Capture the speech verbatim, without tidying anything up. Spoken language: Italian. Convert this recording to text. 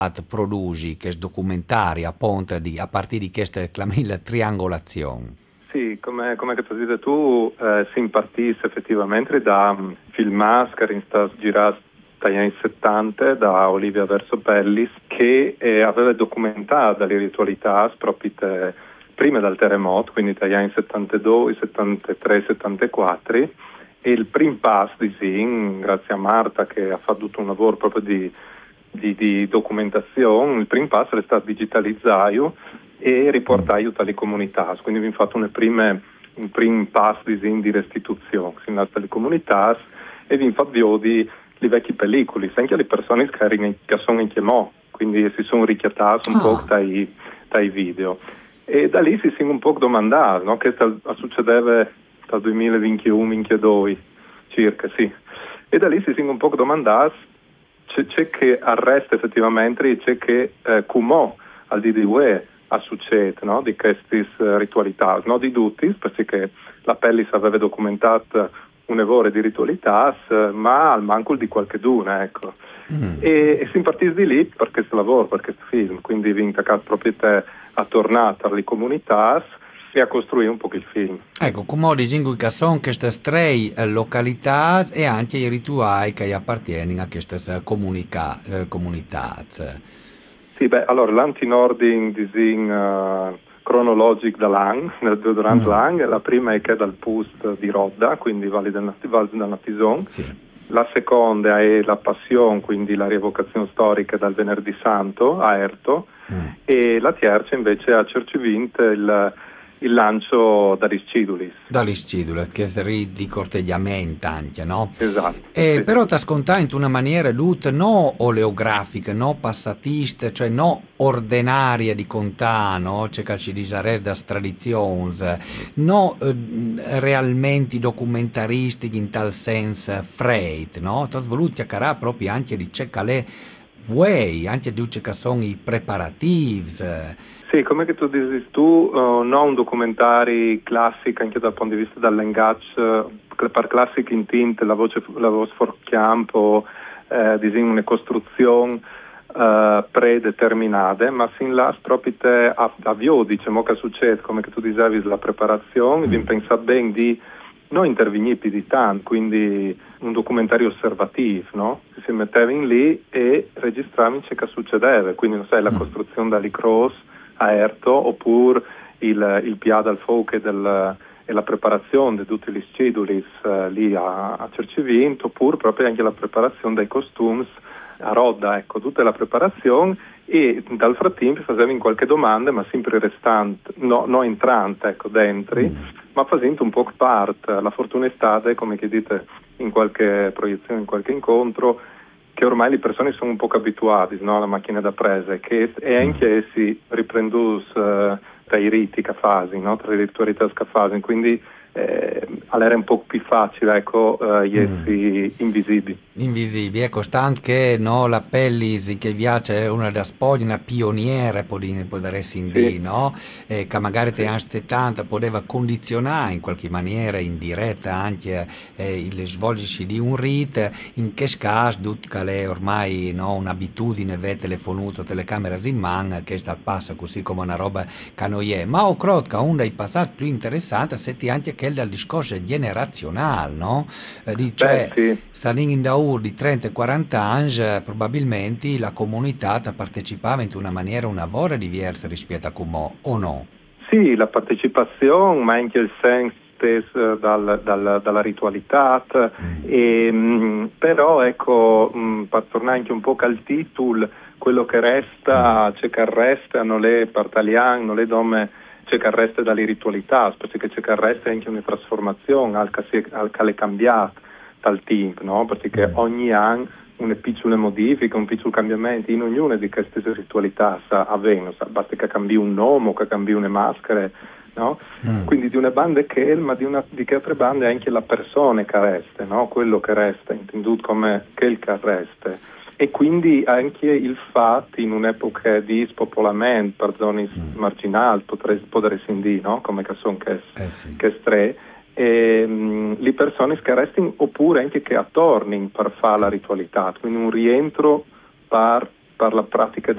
produci che documentari a ponte di, a partire di questa clamilla triangolazione. Sì, come, come che tu dici tu, eh, si impartisse effettivamente da um, film che erano girati dagli anni settanta da Olivia Versopellis, che eh, aveva documentato le ritualità proprio te, prima del terremoto, quindi dagli anni settantadue, settantatré, settantaquattro, e il primo passo di Zin, grazie a Marta che ha fatto tutto un lavoro proprio di Di, di documentazione, il primo passo è stato digitalizzato e riportato alle comunità, quindi abbiamo fatto una prime, un primo passo di, di restituzione alle comunità e abbiamo fatto vedere le vecchie pellicole, anche alle persone che, erano, che sono in chiamò, quindi si sono richiattate un ah. po' dai, dai video e da lì si sono un po' domandati, no? Che sta, succedeva dal duemilaventuno ventidue circa, sì, e da lì si sono un po' domandati C'è, c'è che arresta effettivamente, c'è che eh, come al di due a succede, no? Di queste uh, ritualità, non di tutti, perché la Pellis aveva documentato un'evore di ritualità, ma al manco di qualche d'una, ecco. Mm. E, e si impartisse di lì per questo lavoro, per questo film, quindi vi intaccato proprio te a tornare alle comunità e a costruire un po' il film. Ecco, come dicono che sono queste tre località e anche i rituali che appartengono a queste comunica, eh, comunità. Sì, beh, allora l'antinording disin uh, cronologico da Lang, durante mm. Lang, la prima è che è dal Pust di Rodda, quindi Valle del, Valle del Natison. Sì. La seconda è la Passion, quindi la rievocazione storica dal Venerdì Santo a Erto, mm. e la terza invece a Cercivint il il lancio dall'Iscidulis. Dall'Iscidulis, che è di corteggiamento anche, no? Esatto. E sì. Però ti scontai in una maniera lut no oleografica, no passatista, cioè no ordinaria di contà, no? C'è che ci dice da tradizioni, no eh, realmente documentaristici in tal senso freight, no? Ti voluti chiarare proprio anche di c'è che vuoi, anche di che sono i preparativi. Sì, come che tu dici tu, uh, non un documentario classico anche dal punto di vista del linguaggio, uh, per classico in tinte, la voce, la voce for campo, eh, disegno una costruzione uh, predeterminata, ma sin là proprio te avvio, diciamo che succede, come che tu dicevi, la preparazione, mm. di pensare bene di non intervenire più di tanto, quindi un documentario osservativo, no? Si metteva in lì e registrava ciò che succedeva, quindi non sai, la mm. costruzione dall'Icross a Erto, oppure il, il P A dal Fouche del, e la preparazione di tutti gli scidulis eh, lì a, a Cercivint, oppure proprio anche la preparazione dei costumi a Rodda, ecco, tutta la preparazione e dal frattempo facevi qualche domanda, ma sempre restante, no, no entrante, ecco, dentro, mm. ma facendo un po' parte. La fortuna è stata, come che dite in qualche proiezione, in qualche incontro, che ormai le persone sono un po' abituate, no, alla macchina da presa e, e anche essi riprendono uh, dai riti che fanno, no, tra le ritualità che fanno, quindi eh, era un po' più facile, ecco, uh, essi mm. invisibili. Invisibili, ecco, stanno che no, la Pellis che viaggia è una da spoglie, una pioniera, può essere in sì. no? Eh, che magari sì. negli anni settanta poteva condizionare in qualche maniera indiretta anche eh, il svolgersi di un rito, in che caso, che è ormai no, un'abitudine, ve telefonuto, telecamera in mano, che sta passa così come una roba che noi è. Ma ho credo che uno dei passaggi più interessanti è anche quello del discorso generazionale, no? Eh, di, cioè, Beh, sì. sta in da di trenta e quaranta anni probabilmente la comunità partecipava in una maniera una vora diversa rispetto a come o no? Sì, la partecipazione, ma anche il senso dal, dal, dalla ritualità, mm. e, mh, però ecco, mh, per tornare anche un po' al titolo, quello che resta, mm. c'è che resta, non è partalian, non è dome, c'è che resta dalle ritualità, perché c'è che resta anche una trasformazione, al che è cambiato dal tempo, no? Perché mm. ogni anno una piccola modifica, un piccolo cambiamento in ognuna di queste ritualità avvengono, basta che cambi un nome, che cambi una maschera, no? Mm. Quindi di una banda che è, ma di, una, di che altre bande anche la persona che resta, no? Quello che resta, intendut come quel che resta. E quindi anche il fatto in un'epoca di spopolamento per zone mm. marginali, potresti dire, no? Come che sono che, eh sì. che stre, e, um, le persone che restano oppure anche che attornino per fare la ritualità, quindi un rientro per, per la pratica